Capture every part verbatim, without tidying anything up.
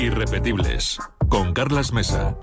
Irrepetibles, con Carlas Mesa.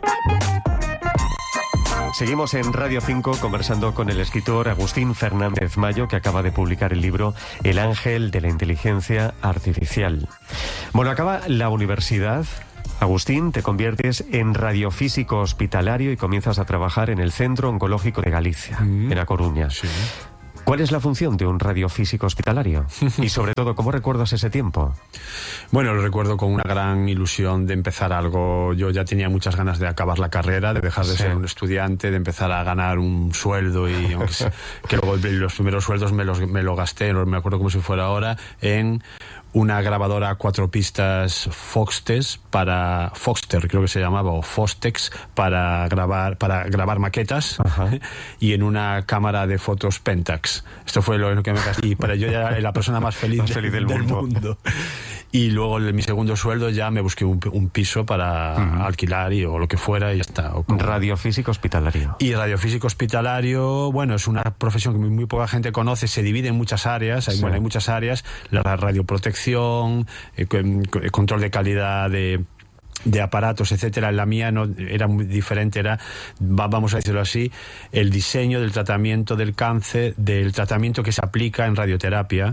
Seguimos en Radio cinco conversando con el escritor Agustín Fernández Mayo, que acaba de publicar el libro El ángel de la inteligencia artificial. Bueno, acaba la universidad. Agustín, te conviertes en radiofísico hospitalario y comienzas a trabajar en el Centro Oncológico de Galicia, mm. en A Coruña. Sí. ¿Cuál es la función de un radiofísico hospitalario? Y sobre todo, ¿cómo recuerdas ese tiempo? Bueno, lo recuerdo con una gran ilusión de empezar algo. Yo ya tenía muchas ganas de acabar la carrera, de dejar de sí. ser un estudiante, de empezar a ganar un sueldo y aunque sea, que luego los primeros sueldos me los me lo gasté, no me acuerdo como si fuera ahora, en una grabadora a cuatro pistas Foxtex para Foxter, creo que se llamaba, o Fostex, para grabar para grabar maquetas. Ajá. Y en una cámara de fotos Pentax. Esto fue lo que me gasté. Y para yo ya era la persona más feliz, más feliz del, del mundo. mundo. Y luego en mi segundo sueldo ya me busqué un, un piso para uh-huh. alquilar y, o lo que fuera y ya está. Como... Radiofísico hospitalario. Y radiofísico hospitalario, bueno, es una profesión que muy, muy poca gente conoce, se divide en muchas áreas, hay, sí. bueno, hay muchas áreas, la radioprotección, eh, control de calidad de... de aparatos, etcétera. La mía no era muy diferente, era, vamos a decirlo así, el diseño del tratamiento del cáncer, del tratamiento que se aplica en radioterapia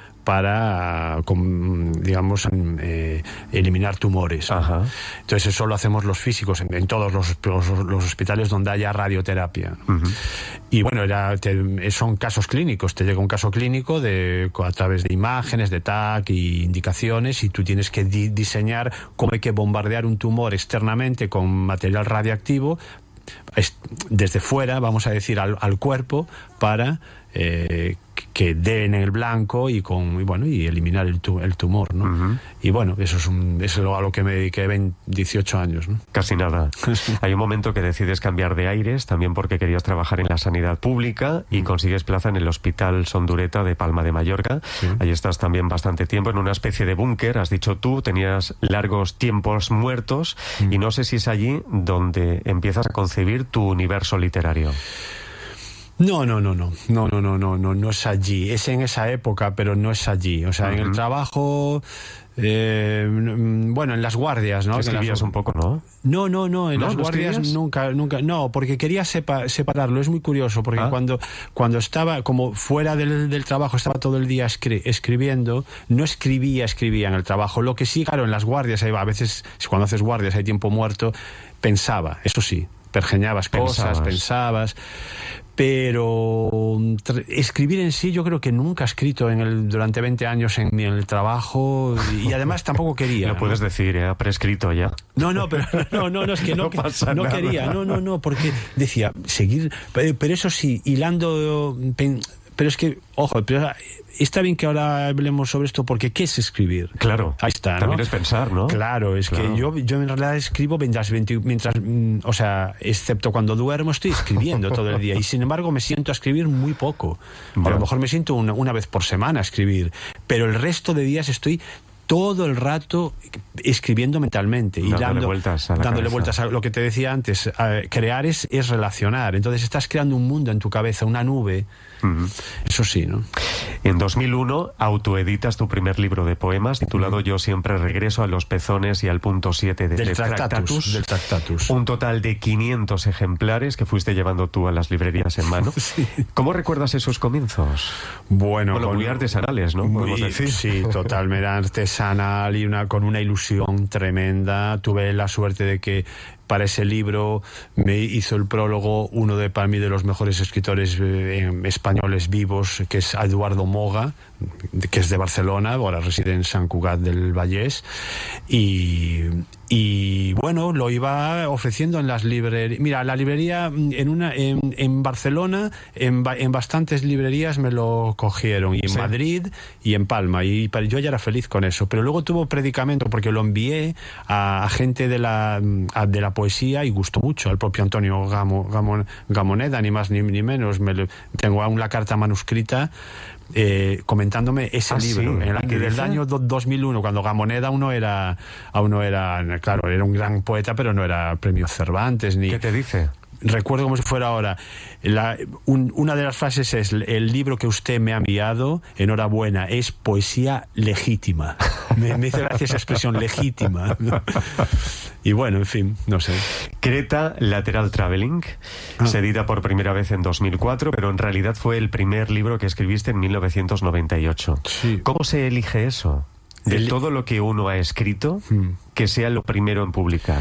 para, digamos, eh, eliminar tumores. Ajá. Entonces eso lo hacemos los físicos en, en todos los, los, los hospitales donde haya radioterapia. Uh-huh. Y bueno, era, te, son casos clínicos. Te llega un caso clínico de, a través de imágenes, de T A C y indicaciones, y tú tienes que di, diseñar cómo hay que bombardear un tumor externamente con material radiactivo desde fuera, vamos a decir, al, al cuerpo para eh, que dé en el blanco y con y bueno y eliminar el, tu, el tumor, ¿no? Uh-huh. Y bueno, eso es, un, eso es a lo que me dediqué dieciocho años, ¿no? Casi nada. Hay un momento que decides cambiar de aires, también porque querías trabajar en la sanidad pública y uh-huh. consigues plaza en el Hospital Sondureta de Palma de Mallorca. Sí. Ahí estás también bastante tiempo en una especie de búnker, has dicho tú, tenías largos tiempos muertos uh-huh. y no sé si es allí donde empiezas a concebir tu universo literario. No, no, no, no, no, no, no, no, no, no es allí. Es en esa época, pero no es allí. O sea, uh-huh. en el trabajo, eh, bueno, en las guardias, ¿no? Escribías las... un poco, ¿no? No, no, no, en ¿No? las ¿No guardias escribías? nunca, nunca, no, porque quería sepa, separarlo. Es muy curioso, porque ah. cuando, cuando estaba como fuera del, del trabajo, estaba todo el día escri- escribiendo, no escribía, escribía en el trabajo. Lo que sí, claro, en las guardias, ahí va, a veces cuando haces guardias hay tiempo muerto, pensaba, eso sí, pergeñabas cosas, pensabas, pensabas pero tra- escribir en sí yo creo que nunca he escrito en el, durante veinte años en, en el trabajo y, y además tampoco quería. Lo puedes ¿no? decir, ¿eh? prescrito ya. No, no, pero no, no, no es que no, no, que, pasa no nada. quería, no, no, no, porque decía, seguir, pero, pero eso sí, hilando, pen, pero es que, ojo, pero está bien que ahora hablemos sobre esto, porque ¿qué es escribir? Claro. Ahí está, ¿no? También es pensar, ¿no? Claro, es claro. que yo, yo en realidad escribo mientras, mientras, o sea, excepto cuando duermo, estoy escribiendo todo el día. Y sin embargo me siento a escribir muy poco. Bueno. A lo mejor me siento una, una vez por semana a escribir, pero el resto de días estoy todo el rato escribiendo mentalmente y dándole dando, vueltas a la dándole cabeza. vueltas a lo que te decía antes. Eh, crear es, es relacionar. Entonces estás creando un mundo en tu cabeza, una nube. Uh-huh. Eso sí, ¿no? En dos mil uno autoeditas tu primer libro de poemas titulado uh-huh. Yo siempre regreso a los pezones y al punto siete de, del, de tractatus, tractatus. del Tractatus. Un total de quinientos ejemplares que fuiste llevando tú a las librerías en mano. Sí. ¿Cómo recuerdas esos comienzos? Bueno, bueno con, muy artesanales, ¿no? Muy, decir. Sí, totalmente artesanal y una, con una ilusión tremenda. Tuve la suerte de que para ese libro me hizo el prólogo uno de, para mí, de los mejores escritores eh, españoles vivos, que es Eduardo Moga, que es de Barcelona, ahora reside en Sant Cugat del Vallès, y, y bueno, lo iba ofreciendo en las librerías. Mira, la librería en una en, en Barcelona, en, en bastantes librerías me lo cogieron, y en sí. Madrid y en Palma, y yo ya era feliz con eso, pero luego tuvo predicamento porque lo envié a, a gente de la, a, de la poesía y gustó mucho, al propio Antonio Gamo, Gamo, Gamoneda, ni más ni, ni menos. Me lo, tengo aún la carta manuscrita eh, comentándome ese ah, libro, sí. en el que del año do, dos mil uno, cuando Gamoneda aún no era, aún no era, claro, era un gran poeta, pero no era premio Cervantes ni. ¿Qué te dice? recuerdo como si fuera ahora, la, un, una de las frases es: el libro que usted me ha enviado, enhorabuena, es poesía legítima. Me, me hizo gracia esa expresión, legítima, ¿no? Y bueno, en fin, no sé. Creta Lateral Traveling, ah. se edita por primera vez en dos mil cuatro, pero en realidad fue el primer libro que escribiste en mil novecientos noventa y ocho. Sí. ¿Cómo se elige eso? De el... todo lo que uno ha escrito, hmm. que sea lo primero en publicar.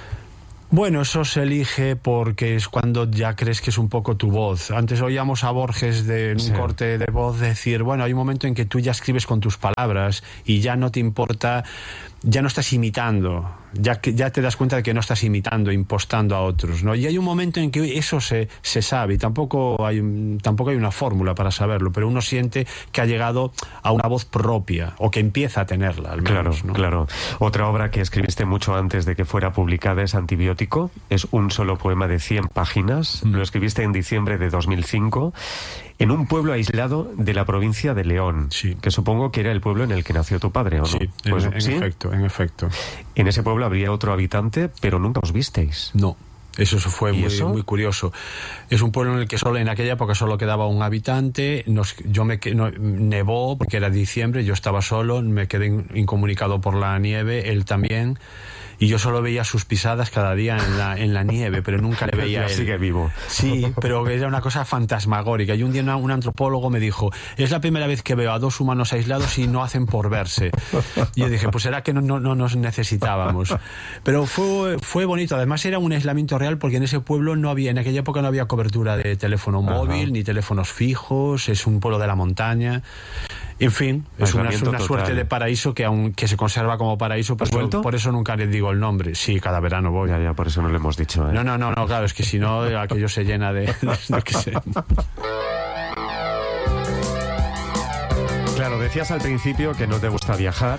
Bueno, eso se elige porque es cuando ya crees que es un poco tu voz. Antes oíamos a Borges de, en un sí. corte de voz decir, bueno, hay un momento en que tú ya escribes con tus palabras y ya no te importa, ya no estás imitando, ya, que, ya te das cuenta de que no estás imitando, impostando a otros, ¿no? Y hay un momento en que eso se, se sabe, y tampoco hay, tampoco hay una fórmula para saberlo, pero uno siente que ha llegado a una voz propia, o que empieza a tenerla, al menos, claro, ¿no? Claro. Otra obra que escribiste mucho antes de que fuera publicada es Antibiótico. Es un solo poema de cien páginas. Mm. Lo escribiste en diciembre de dos mil cinco, en un pueblo aislado de la provincia de León, sí. que supongo que era el pueblo en el que nació tu padre, ¿o no? Sí, pues, en, en ¿sí? efecto, en efecto. En ese pueblo habría otro habitante, pero nunca os visteis. No. Eso fue muy, eso? muy curioso. Es un pueblo en el que solo en aquella época solo quedaba un habitante. Nos, yo me no, nevó porque era diciembre, yo estaba solo, me quedé incomunicado por la nieve, él también. Y yo solo veía sus pisadas cada día en la, en la nieve, pero nunca le veía a él. Sigue vivo. Sí, pero era una cosa fantasmagórica. Y un día una, un antropólogo me dijo, es la primera vez que veo a dos humanos aislados y no hacen por verse. Y yo dije, pues será que no, no, no nos necesitábamos. Pero fue, fue bonito. Además era un aislamiento real porque en ese pueblo no había, en aquella época no había cobertura de teléfono móvil, Ajá. ni teléfonos fijos. Es un pueblo de la montaña. En fin, es una, una suerte de paraíso que aún que se conserva como paraíso, pues por, por eso nunca les digo el nombre. Sí, cada verano voy. Ya, ya, por eso no lo hemos dicho, ¿eh? No, no, no, no, claro, es que si no, aquello se llena de... no, que sé. Claro, decías al principio que no te gusta viajar,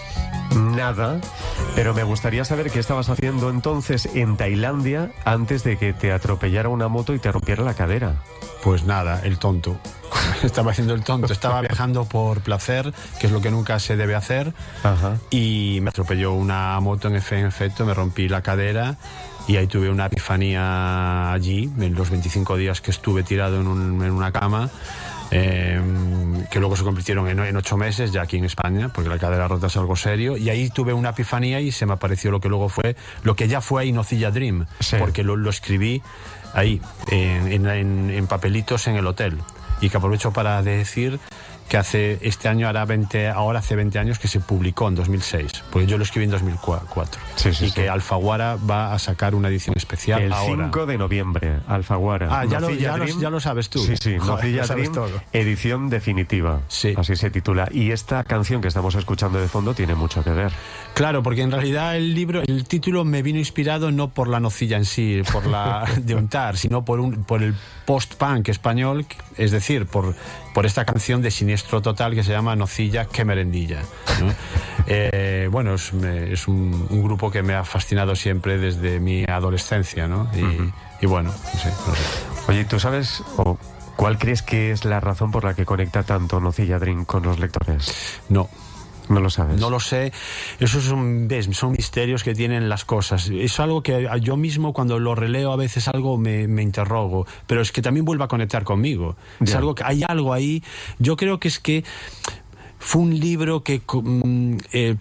nada, pero me gustaría saber qué estabas haciendo entonces en Tailandia antes de que te atropellara una moto y te rompiera la cadera. Pues nada, el tonto. Estaba haciendo el tonto, estaba viajando por placer, que es lo que nunca se debe hacer. Ajá. Y me atropelló una moto, en efecto, me rompí la cadera y ahí tuve una epifanía allí, en los veinticinco días que estuve tirado en, un, en una cama, eh, que luego se convirtieron en, en ocho meses ya aquí en España, porque la cadera rota es algo serio, y ahí tuve una epifanía y se me apareció lo que luego fue, lo que ya fue ahí Nocilla Dream, sí. porque lo, lo escribí ahí, en, en, en papelitos en el hotel. Y que aprovecho para decir que hace este año hará veinte, ahora hace veinte años que se publicó en dos mil seis, porque yo lo escribí en dos mil cuatro. Sí, sí, y sí. que Alfaguara va a sacar una edición especial el ahora. cinco de noviembre, Alfaguara. Ah, ya lo, ya, lo, ya lo sabes tú. Sí, sí, Nocilla Dream, edición definitiva. Sí. Así se titula. Y esta canción que estamos escuchando de fondo tiene mucho que ver. Claro, porque en realidad el libro, el título me vino inspirado no por la nocilla en sí, por la de untar, sino por un por el post-punk español, es decir, por, por esta canción de Siniestro Total que se llama Nocilla, qué merendilla, ¿no? eh, bueno, es, es un, un grupo que me ha fascinado siempre desde mi adolescencia, ¿no? Y, uh-huh. y bueno, no sé, no sé. Oye, ¿tú sabes o cuál crees que es la razón por la que conecta tanto Nocilla Dream con los lectores? No. No lo sabes. No lo sé. Esos son, ves, son misterios que tienen las cosas. Es algo que yo mismo cuando lo releo a veces algo me, me interrogo, pero es que también vuelve a conectar conmigo. Ya. Es algo que hay algo ahí. Yo creo que es que fue un libro que eh,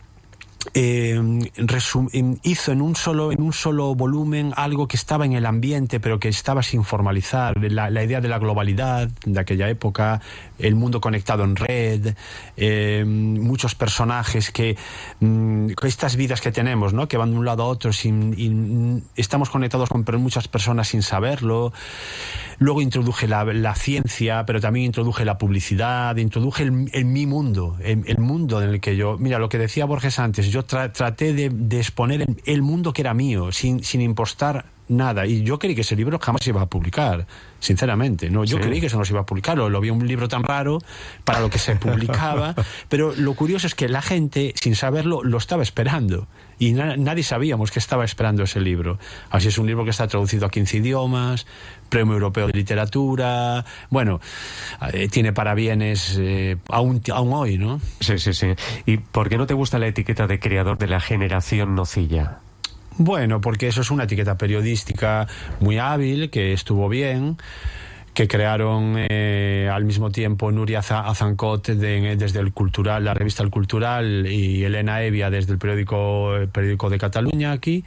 Eh, resum, hizo en un solo en un solo volumen algo que estaba en el ambiente pero que estaba sin formalizar, la, la idea de la globalidad de aquella época, el mundo conectado en red, eh, muchos personajes que mm, estas vidas que tenemos, ¿no? Que van de un lado a otro sin, y estamos conectados con muchas personas sin saberlo. Luego introduje la, la ciencia, pero también introduje la publicidad, introduje el, el mi mundo, el, el mundo en el que yo, mira lo que decía Borges antes, yo tra traté de, de exponer el, el mundo que era mío, sin, sin impostar nada, y yo creí que ese libro jamás se iba a publicar, sinceramente, no, yo sí. creí que eso no se iba a publicar, lo, lo vi un libro tan raro para lo que se publicaba, pero lo curioso es que la gente, sin saberlo, lo estaba esperando, y na nadie sabíamos que estaba esperando ese libro. Así es un libro que está traducido a quince idiomas, Premio Europeo de Literatura, bueno, eh, tiene parabienes eh, aún, aún hoy, ¿no? Sí, sí, sí. ¿Y por qué no te gusta la etiqueta de creador de la generación Nocilla? Bueno, porque eso es una etiqueta periodística muy hábil, que estuvo bien, que crearon eh, al mismo tiempo Nuria Azancot de, desde el Cultural, la revista El Cultural, y Elena Evia desde el periódico, el periódico de Cataluña aquí,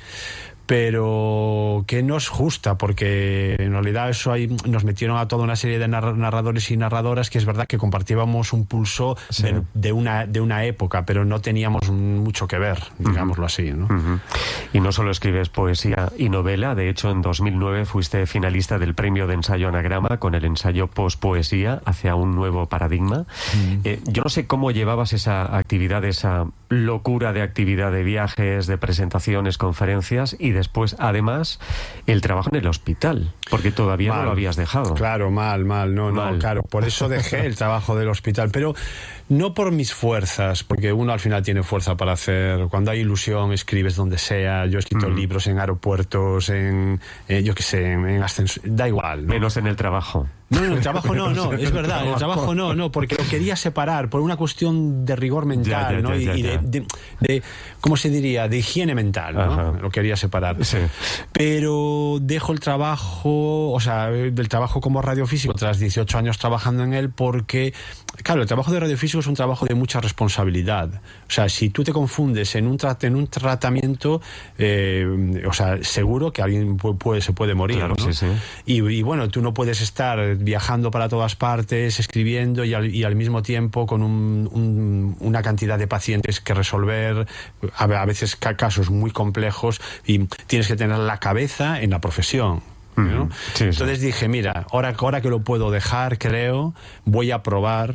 pero que no es justa, porque en realidad eso ahí nos metieron a toda una serie de narradores y narradoras que es verdad que compartíamos un pulso sí. de, de, una, de una época, pero no teníamos mucho que ver, digámoslo uh-huh. así, ¿no? Uh-huh. Y no solo escribes poesía y novela, de hecho en dos mil nueve fuiste finalista del premio de ensayo Anagrama con el ensayo Pospoesía hacia un nuevo paradigma. Uh-huh. Eh, yo no sé cómo llevabas esa actividad, esa locura de actividad de viajes, de presentaciones, conferencias y de después, además, el trabajo en el hospital, porque todavía mal. No lo habías dejado. Claro, mal, mal, no, mal. no, claro, por eso dejé el trabajo del hospital, pero no por mis fuerzas, porque uno al final tiene fuerza para hacer, cuando hay ilusión escribes donde sea, yo he escrito mm. libros en aeropuertos, en, eh, yo qué sé, en, en ascensor, da igual, ¿no? Menos en el trabajo. No, no, el trabajo no, no, es verdad, el trabajo no, no, porque lo quería separar por una cuestión de rigor mental, ya, ya, ¿no? Ya, ya, y de, de, de, ¿cómo se diría? De higiene mental, ¿no? Ajá. Lo quería separar. Sí. Pero dejo el trabajo, o sea, del trabajo como radiofísico tras dieciocho años trabajando en él, porque, claro, el trabajo de radiofísico es un trabajo de mucha responsabilidad. O sea, si tú te confundes en un, tra- en un tratamiento, eh, o sea, seguro que alguien puede, puede, se puede morir, claro, ¿no? Sí, sí. Y, y bueno, tú no puedes estar viajando para todas partes, escribiendo y al, y al mismo tiempo con un, un, una cantidad de pacientes que resolver, a, a veces casos muy complejos, y tienes que tener la cabeza en la profesión, ¿no? Mm, sí, Entonces sí. dije, mira, ahora, ahora que lo puedo dejar, creo, voy a probar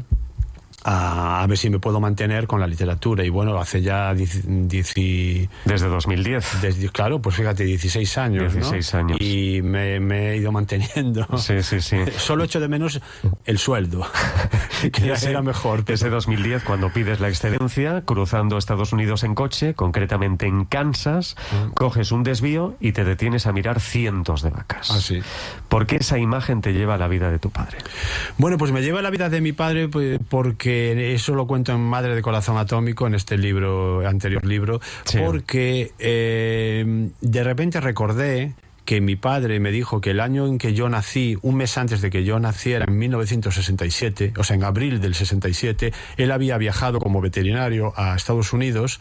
A, a ver si me puedo mantener con la literatura. Y bueno, hace ya diez, diez, desde dos mil diez. Desde, claro, pues fíjate, dieciséis años, dieciséis ¿no? años. Y me, me he ido manteniendo. Sí, sí, sí. Solo echo de menos el sueldo, que ya era mejor. Pero... Ese dos mil diez, cuando pides la excedencia, cruzando Estados Unidos en coche, concretamente en Kansas, uh-huh. coges un desvío y te detienes a mirar cientos de vacas. Ah, sí. ¿Por qué esa imagen te lleva a la vida de tu padre? Bueno, pues me lleva a la vida de mi padre pues, porque eso lo cuento en Madre de Corazón Atómico, en este libro, anterior libro, sí. porque eh, de repente recordé que mi padre me dijo que el año en que yo nací, un mes antes de que yo naciera, en mil novecientos sesenta y siete, o sea, en abril del sesenta y siete, él había viajado como veterinario a Estados Unidos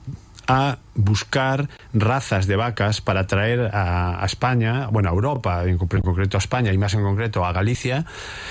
a buscar razas de vacas para traer a, a España, bueno, a Europa, en, en concreto a España y más en concreto a Galicia.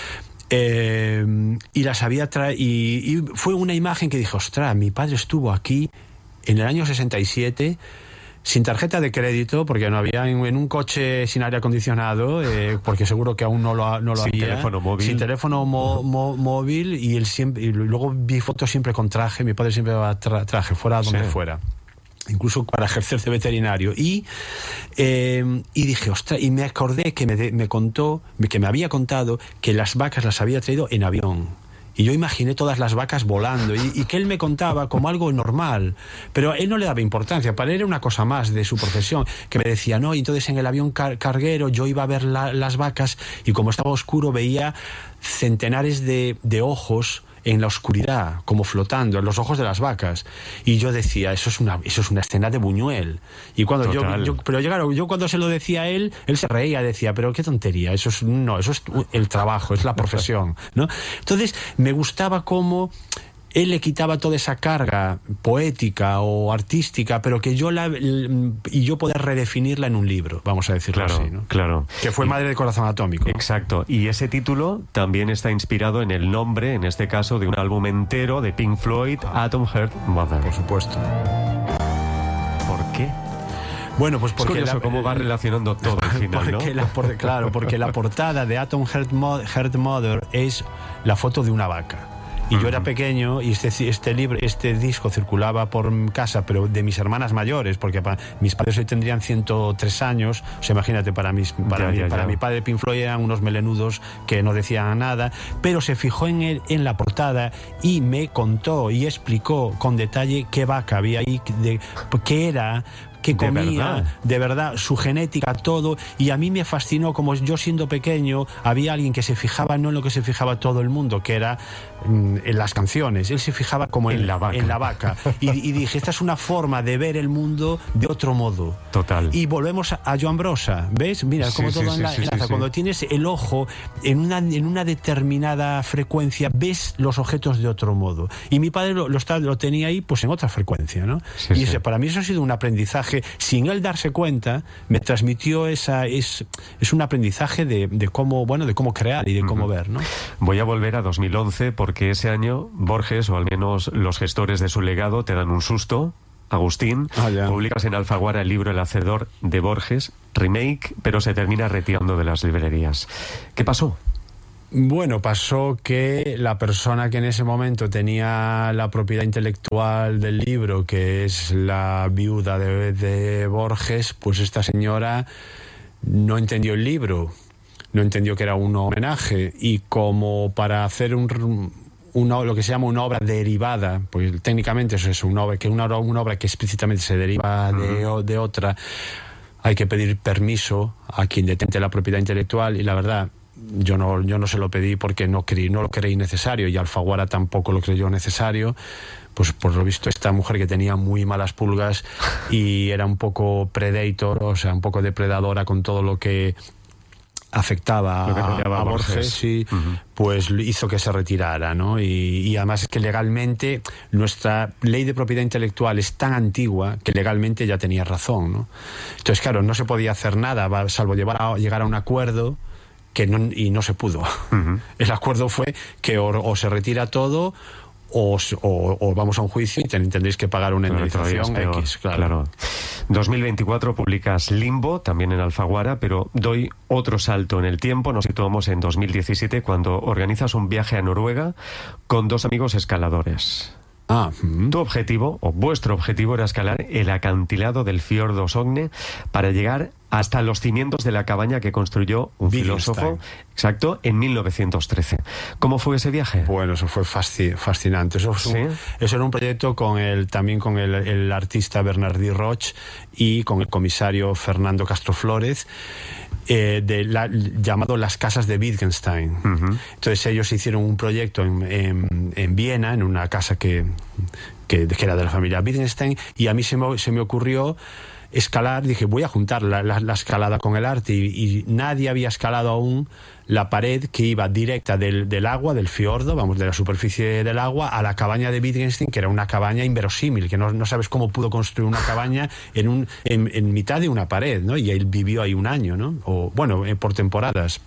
Eh, y las había tra- y, y fue una imagen que dije, ostras, mi padre estuvo aquí en el año sesenta y siete sin tarjeta de crédito, porque no había, en, en un coche sin aire acondicionado, eh, porque seguro que aún no lo, no lo sin había. Teléfono móvil. Sin teléfono mo, mo, móvil. Y él siempre, y luego vi fotos siempre con traje. Mi padre siempre va tra- traje, fuera donde sí. fuera. Incluso para ejercer de veterinario. Y, eh, y dije, ostras, y me acordé que me, de, me contó, que me había contado que las vacas las había traído en avión. Y yo imaginé todas las vacas volando y, y que él me contaba como algo normal, pero él no le daba importancia, para él era una cosa más de su profesión, que me decía, no, y entonces en el avión car- carguero yo iba a ver la, las vacas y como estaba oscuro veía centenares de, de ojos en la oscuridad, como flotando, en los ojos de las vacas. Y yo decía, eso es una, eso es una escena de Buñuel. Y cuando yo, yo, pero claro, yo cuando se lo decía a él, él se reía, decía, pero qué tontería, eso es, no, eso es el trabajo, es la profesión, ¿no? Entonces, me gustaba cómo él le quitaba toda esa carga poética o artística, pero que yo la y yo poder redefinirla en un libro, vamos a decirlo claro, así, ¿no? Claro. Que fue Madre de Corazón Atómico. Exacto. Y ese título también está inspirado en el nombre, en este caso, de un álbum entero de Pink Floyd, Atom Heart Mother. Por supuesto. ¿Por qué? Bueno, pues porque es curioso la, cómo va relacionando todo al final, porque ¿no? La, por, claro, porque la portada de Atom Heart Mother es la foto de una vaca. Y uh-huh. yo era pequeño y este, este libro, este disco circulaba por casa, pero de mis hermanas mayores, porque para, mis padres hoy tendrían ciento tres años, o sea, imagínate, para, mis, para, ya, mi, ya, para ya. mi padre Pink Floyd eran unos melenudos que no decían nada, pero se fijó en, el, en la portada y me contó y explicó con detalle qué vaca había ahí, de, qué era, qué ¿De comía, verdad? de verdad, su genética, todo. Y a mí me fascinó, como yo siendo pequeño, había alguien que se fijaba no en lo que se fijaba todo el mundo, que era mm, en las canciones. Él se fijaba como en, En la vaca. En la vaca. Y, y dije, esta es una forma de ver el mundo de otro modo. Total. Y volvemos a, a Joan Brossa, ¿ves? Mira, Sí, como sí, todo sí, en la, sí, enlaza. sí, Cuando sí. tienes el ojo en una, en una determinada frecuencia, ves los objetos de otro modo. Y mi padre lo, lo, está, lo tenía ahí pues en otra frecuencia, ¿no? Sí, y sí. ese, para mí eso ha sido un aprendizaje, sin él darse cuenta, me transmitió esa, es, es un aprendizaje de, de cómo, bueno, de cómo crear y de cómo uh-huh. ver, ¿no? Voy a volver a dos mil once porque ese año Borges, o al menos los gestores de su legado, te dan un susto. Agustín, ah, publicas en Alfaguara el libro El Hacedor de Borges, remake, pero se termina retirando de las librerías. ¿Qué pasó? Bueno, pasó que la persona que en ese momento tenía la propiedad intelectual del libro, que es la viuda de, de Borges, pues esta señora no entendió el libro, no entendió que era un homenaje, y como para hacer un... Una, lo que se llama una obra derivada, pues técnicamente eso es una obra que, una, una obra que explícitamente se deriva de, de otra, hay que pedir permiso a quien detente la propiedad intelectual, y la verdad, yo no, yo no se lo pedí porque no, creí, no lo creí necesario, y Alfaguara tampoco lo creyó necesario. Pues por lo visto esta mujer que tenía muy malas pulgas y era un poco predator, o sea, un poco depredadora con todo lo que afectaba a, a Borges, Borges y uh-huh. pues hizo que se retirara, ¿no? Y, y además es que legalmente nuestra ley de propiedad intelectual es tan antigua que legalmente ya tenía razón, ¿no? Entonces, claro, no se podía hacer nada salvo llevar a, llegar a un acuerdo que no, y no se pudo. Uh-huh. El acuerdo fue que o, o se retira todo O, o, o vamos a un juicio y ten, tendréis que pagar una indemnización X. Claro. claro. dos mil veinticuatro publicas Limbo, también en Alfaguara, pero doy otro salto en el tiempo. Nos situamos en dos mil diecisiete, cuando organizas un viaje a Noruega con dos amigos escaladores. Ah, mm. Tu objetivo, o vuestro objetivo, era escalar el acantilado del fiordo Sogne para llegar hasta los cimientos de la cabaña que construyó un filósofo, exacto, en mil novecientos trece. ¿Cómo fue ese viaje? Bueno, eso fue fasc- fascinante. Eso, fue un, ¿Sí? eso era un proyecto con el, también con el, el artista Bernardí Roch y con el comisario Fernando Castro Flórez, eh, de la, llamado Las Casas de Wittgenstein. Uh-huh. Entonces ellos hicieron un proyecto en, en, en Viena, en una casa que, que, que era de la familia Wittgenstein, y a mí se me, se me ocurrió escalar. Dije, voy a juntar la, la, la escalada con el arte, y, y nadie había escalado aún la pared que iba directa del, del agua, del fiordo, vamos, de la superficie del agua, a la cabaña de Wittgenstein, que era una cabaña inverosímil, que no, no sabes cómo pudo construir una cabaña en, un, en, en mitad de una pared, ¿no? Y él vivió ahí un año, ¿no? O, bueno, por temporadas.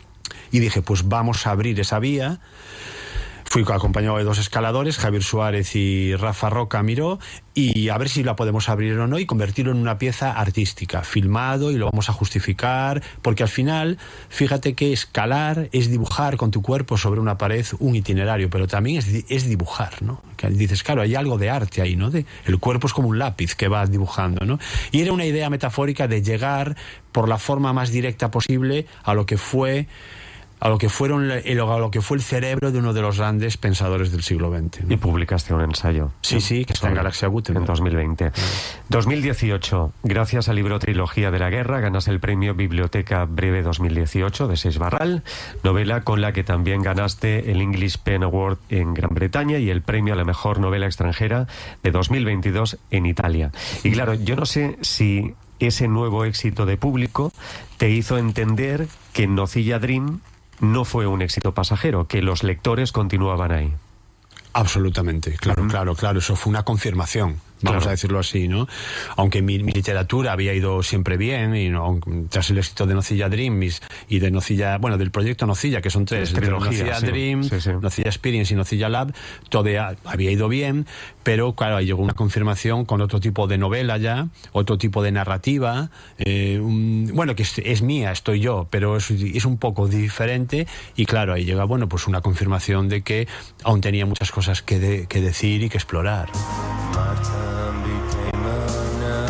Y dije, pues vamos a abrir esa vía. Fui acompañado de dos escaladores, Javier Suárez y Rafa Roca Miró, y a ver si la podemos abrir o no y convertirlo en una pieza artística, filmado, y lo vamos a justificar, porque al final, fíjate que escalar es dibujar con tu cuerpo sobre una pared un itinerario, pero también es, es dibujar, ¿no? Que dices, claro, hay algo de arte ahí, ¿no? De, el cuerpo es como un lápiz que vas dibujando, ¿no? Y era una idea metafórica de llegar por la forma más directa posible a lo que fue a lo que fueron a lo que fue el cerebro de uno de los grandes pensadores del siglo veinte, ¿no? Y publicaste un ensayo. Sí, sí, que está en Galaxia Gutenberg. En dos mil veinte. dos mil dieciocho, gracias al libro Trilogía de la Guerra, ganas el premio Biblioteca Breve dos mil dieciocho de Seix Barral, novela con la que también ganaste el English Pen Award en Gran Bretaña y el premio a la mejor novela extranjera de dos mil veintidós en Italia. Y claro, yo no sé si ese nuevo éxito de público te hizo entender que Nocilla Dream no fue un éxito pasajero, que los lectores continuaban ahí. Absolutamente, claro, uh-huh. claro, claro, eso fue una confirmación, vamos claro. a decirlo así, ¿no? Aunque mi, mi literatura había ido siempre bien, y no, tras el éxito de Nocilla Dream y de Nocilla, bueno, del proyecto Nocilla, que son tres, Nocilla sí. Dream, sí, sí. Nocilla Experience y Nocilla Lab, todo había ido bien, pero claro, ahí llegó una confirmación con otro tipo de novela ya, otro tipo de narrativa, eh, un, bueno, que es, es mía, estoy yo, pero es, es un poco diferente, y claro, ahí llega, bueno, pues una confirmación de que aún tenía muchas cosas cosas que, de, que decir y que explorar.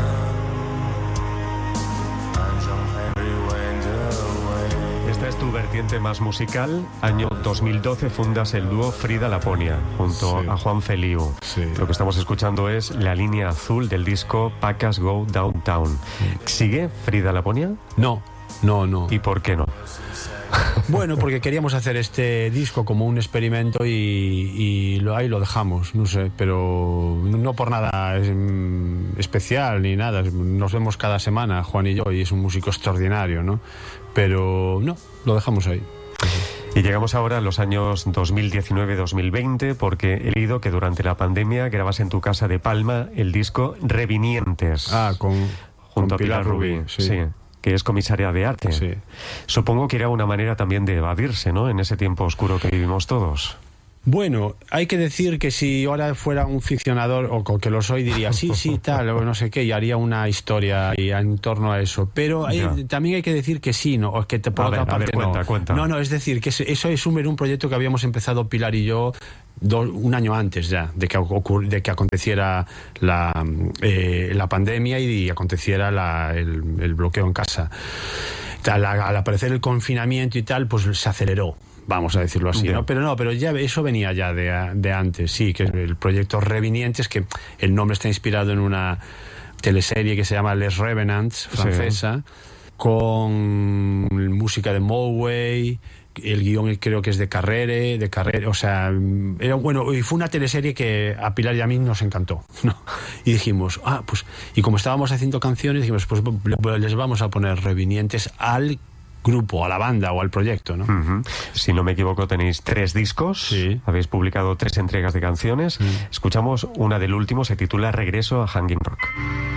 Esta es tu vertiente ambiente más musical, año dos mil doce fundas el dúo Frida Laponia junto Sí. a Juan Feliu. Sí. Lo que estamos escuchando es la línea azul del disco Pacas Go Downtown. ¿Sigue Frida Laponia? No, no, no. ¿Y por qué no? Bueno, porque queríamos hacer este disco como un experimento y, y lo, ahí lo dejamos, no sé, pero no por nada es, mm, especial ni nada. Nos vemos cada semana, Juan y yo, y es un músico extraordinario, ¿no? Pero no, lo dejamos ahí. Y llegamos ahora a los años dos mil diecinueve dos mil veinte, porque he leído que durante la pandemia grabas en tu casa de Palma el disco Revinientes. Ah, con, junto con a Pilar, Rubí, sí. sí, que es comisaria de arte. Sí. Supongo que era una manera también de evadirse, ¿no?, en ese tiempo oscuro que vivimos todos. Bueno, hay que decir que si ahora fuera un ficcionador, o que lo soy, diría sí, sí, tal, o no sé qué, y haría una historia y en torno a eso. Pero hay, también hay que decir que sí, ¿no? O que te, por a otra ver, parte, a ver, cuenta, no. cuenta. No, no, es decir, que eso es un, un proyecto que habíamos empezado Pilar y yo do, un año antes ya de que, ocur, de que aconteciera la, eh, la pandemia y aconteciera la, el, el bloqueo en casa. Al, al aparecer el confinamiento y tal, pues se aceleró. Vamos a decirlo así, ¿no? Pero no, pero ya eso venía ya de, de antes, sí, que el proyecto Revinientes, que el nombre está inspirado en una teleserie que se llama Les Revenants, francesa, sí, con música de Moway, el guión creo que es de Carrere, de Carrere, o sea, era bueno, y fue una teleserie que a Pilar y a mí nos encantó, ¿no? Y dijimos, ah, pues, y como estábamos haciendo canciones, dijimos, pues les vamos a poner Revinientes al grupo, a la banda o al proyecto, ¿no? Uh-huh. Si no me equivoco, tenéis tres discos, sí, habéis publicado tres entregas de canciones. Uh-huh. Escuchamos una del último, se titula Regreso a Hanging Rock.